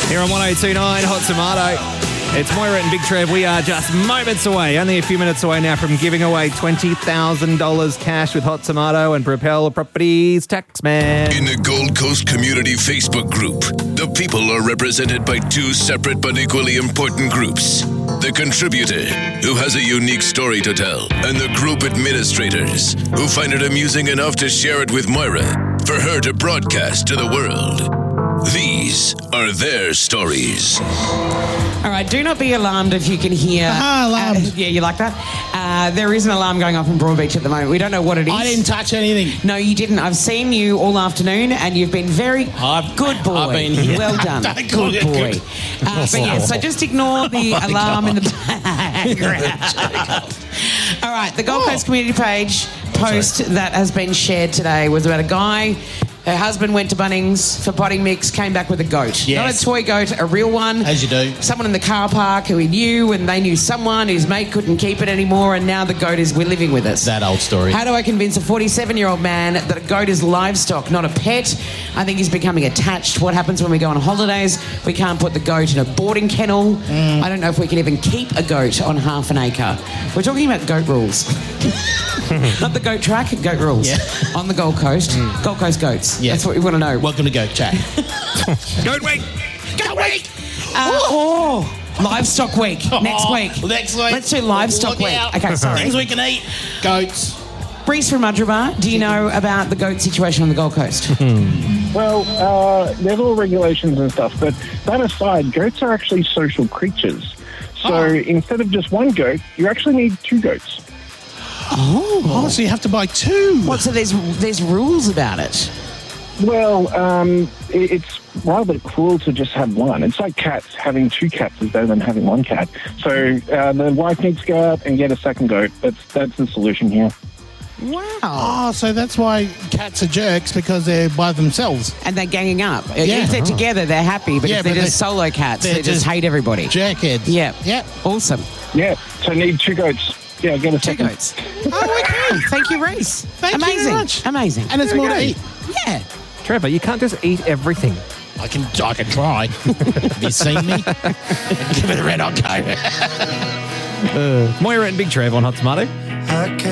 Here on 102.9 Hot Tomato. It's Moira and Big Trev. We are just moments away, only a few minutes away now from giving away $20,000 cash with Hot Tomato and Propel Properties Taxman. In the Gold Coast Community Facebook group, the people are represented by two separate but equally important groups. The contributor, who has a unique story to tell, and the group administrators, who find it amusing enough to share it with Moira for her to broadcast to the world. These are their stories. All right, do not be alarmed if you can hear... alarmed. Yeah, you like that? There is an alarm going off in Broadbeach at the moment. We don't know what it is. I didn't touch anything. No, you didn't. I've seen you all afternoon and you've been very good boy. I've been here. Well done. Good boy. But yeah, so just ignore the alarm in the background. All right, the Gold Coast Community page post that has been shared today was about a guy... Her husband went to Bunnings for potting mix, came back with a goat. Yes. Not a toy goat, a real one. As you do. Someone in the car park who he knew, and they knew someone whose mate couldn't keep it anymore, and now the goat is living with us. That old story. How do I convince a 47-year-old man that a goat is livestock, not a pet? I think he's becoming attached. What happens when we go on holidays? We can't put the goat in a boarding kennel. I don't know if we can even keep a goat on half an acre. We're talking about goat rules. Not the goat track, goat rules. Yeah. On the Gold Coast. Gold Coast goats. Yeah. That's what we want to know. Welcome to Goat Chat. Goat week! Goat week! Livestock week. Next week. Next week. Let's do livestock Look week. out. Okay, sorry. Things we can eat. Goats. Reese from Mudgeeraba, do you know about the goat situation on the Gold Coast? Well, there's all regulations and stuff, but that aside, goats are actually social creatures. So instead of just one goat, you actually need two goats. Oh, so you have to buy two. What, so there's rules about it? Well, it's rather cruel to just have one. It's like cats. Having two cats is better than having one cat. So the wife needs to go out and get a second goat. That's the solution here. Wow. Oh, so that's why cats are jerks, because they're by themselves. And they're ganging up. Yeah. If they're together, they're happy, but Yeah, if they're but just solo cats, they just hate everybody. Jerkheads. Yeah. Yep. Awesome. Yeah, so need two goats. Yeah, get a Two second. goats. Oh, okay. Thank you, Reese. Thank you Amazing. very much. Amazing. And it's more to eat. Yeah. Trevor, you can't just eat everything. I can try. Have you seen me? Give it a red hot go. Moira and Big Trev on Hot Tomato.